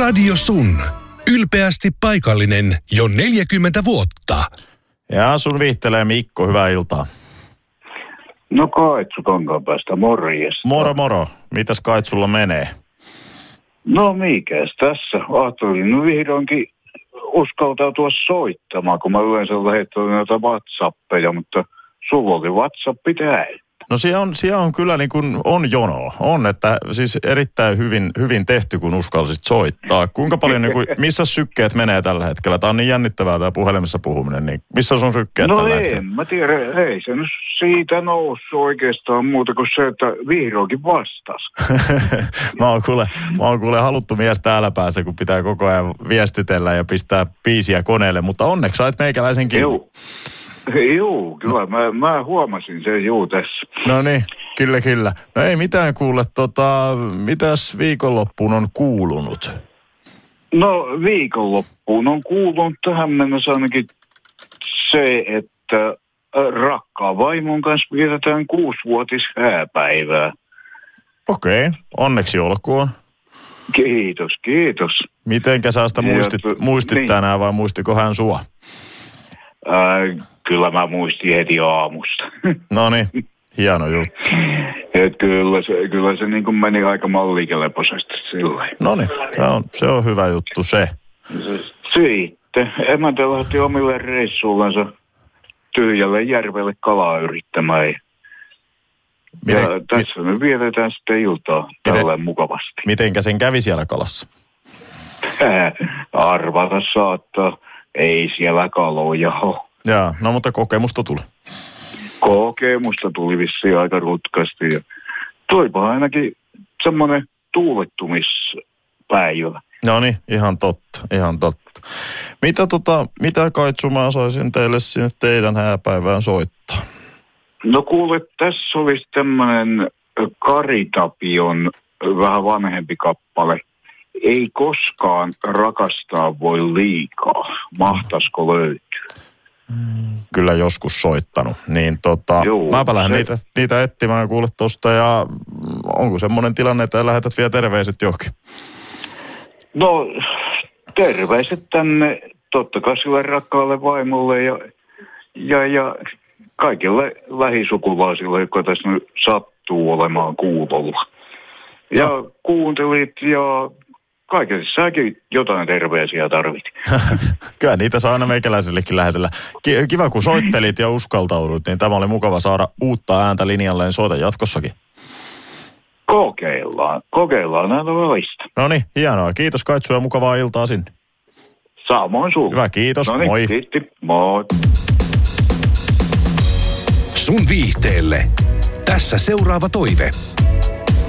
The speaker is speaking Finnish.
Radio Sun. Ylpeästi paikallinen jo 40 vuotta. Ja sun viihtelee Mikko, hyvää iltaa. No Kaitsu Kankaanpäästä, morjesta. Moro. Mitäs Kaitsulla menee? No mikäs tässä? Ajattelin vihdoinkin uskaltautua soittamaan, kun mä yleensä lähettelen näitä WhatsAppeja, mutta sulla oli WhatsAppi täynnä. No siellä on kyllä niin kuin on jono. On, että siis erittäin hyvin tehty, kun uskallisit soittaa. Kuinka paljon, niin kuin, missä sykkeet menee tällä hetkellä? Tämä on niin jännittävää tämä puhelimessa puhuminen. Niin missä sun sykkeet tällä hetkellä? No mä tiedä, ei se nyt siitä noussut oikeastaan muuta kuin se, että vihdoinkin vastasi. mä oon kuule haluttu mies täällä päässä, kun pitää koko ajan viestitellä ja pistää biisiä koneelle. Mutta onneksi sait meikäläisen kiinni. Joo, kyllä. Mä huomasin sen tässä. No niin, kyllä. No ei mitään kuule, mitäs viikonloppuun on kuulunut? No viikonloppuun on kuulunut tähän mennessä ainakin se, että rakkaan vaimon kanssa vietetään 6-vuotishääpäivää. Okei, onneksi olkoon. Kiitos. Mitenkä sä sitä muistit niin tänään vai muistiko hän sua? Kyllä mä muistin heti aamusta. No niin, hieno juttu. Kyllä se niin kuin meni aika mallikeleposesti sillä. No niin, se on hyvä juttu se. Sitten emäntä lähti omille reissuillansa tyhjälle järvelle kalaa yrittämään. Ja tässä me vietetään sitten iltaa tälleen mukavasti. Mitenkä sen kävi siellä kalassa? Arvata saattaa. Ei siellä kaloja ole. Jaa, no mutta kokemusta tuli. Kokemusta tuli vissiin aika rutkasti. Ja toipa ainakin semmoinen tuulettumispäivä. No niin, ihan totta. Mitä Kaitsu mä saisin teille sinne teidän hääpäivään soittaa? No kuule, tässä olisi tämmöinen Kari Tapion vähän vanhempi kappale. Ei koskaan rakastaa voi liikaa. Mahtaisiko löytyä? Kyllä joskus soittanut. Niin mäpä lähden niitä etsimään kuule tosta. Ja onko semmoinen tilanne, että lähetät vielä terveiset johonkin? No terveiset tänne totta kai sille rakkaalle vaimolle ja kaikille lähisukulaisille, jotka tässä nyt sattuu olemaan kuulolla. Ja kuuntelit ja kaikessa säkin jotain terveisiä tarvit. Kyllä niitä saa aina meikäläisellekin lähetellä. Kiva kun soittelit ja uskaltaudut, niin tämä oli mukava saada uutta ääntä linjalle, niin soita jatkossakin. Kokeillaan näitä välistä. No niin, hienoa. Kiitos Kaitsu ja mukavaa iltaa sinne. Samoin sulle. Hyvä, kiitos. Noniin, moi. Kiitti, moi. Sun viihteelle. Tässä seuraava toive.